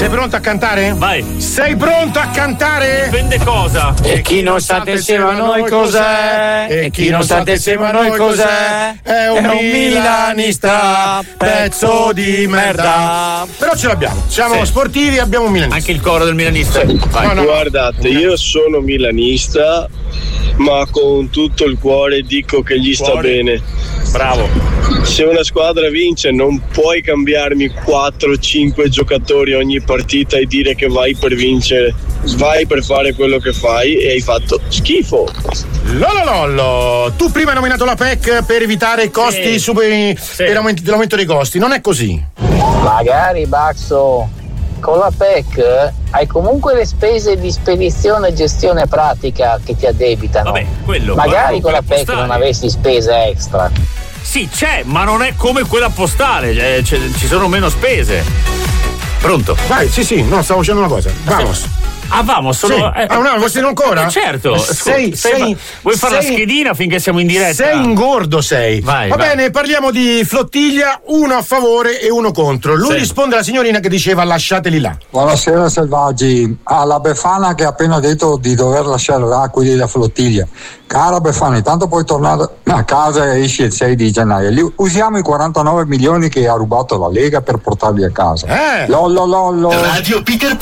Sei pronto a cantare? Vai. Sei pronto a cantare? Dipende cosa. E chi non sta insieme a noi cos'è? E chi non sta insieme a noi cos'è? È un milanista, pezzo di merda. Però ce l'abbiamo, siamo sportivi, abbiamo un milanista. Anche il coro del milanista. Vai. No. Guardate, io sono milanista, ma con tutto il cuore dico che gli sta bene. Bravo. Se una squadra vince non puoi cambiarmi 4-5 giocatori ogni partita e dire che vai per vincere. Vai per fare quello che fai e hai fatto schifo. Lololollo, tu prima hai nominato la PEC per evitare i costi per l'aumento dei costi, non è così? Magari Baxo, con la PEC hai comunque le spese di spedizione e gestione pratica che ti addebitano. Vabbè, quello. Magari con la PEC non avessi spese extra. Sì, c'è, ma non è come quella postale, ci sono meno spese. Pronto? Vai, sì, no, stavo facendo una cosa. Vamos. Ah, vamos, solo. Sì. No, vuoi sentire ancora? Certo. Vuoi fare la schedina finché siamo in diretta? Sei ingordo, sei. Vai. Bene, parliamo di flottiglia, uno a favore e uno contro. Lui risponde alla signorina che diceva lasciateli là. Buonasera selvaggi, alla Befana che ha appena detto di dover lasciare là quelli della flottiglia. Cara Befana, intanto puoi tornare a casa e esci il 6 di gennaio. Usiamo i 49 milioni che ha rubato la Lega per portarli a casa. Lollo. Radio Peter